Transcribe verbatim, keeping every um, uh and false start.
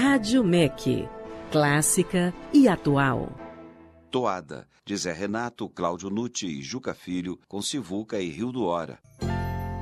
Rádio M E C, clássica e atual. Toada, de Zé Renato, Cláudio Nucci e Juca Filho, com Sivuca e Rio do Hora.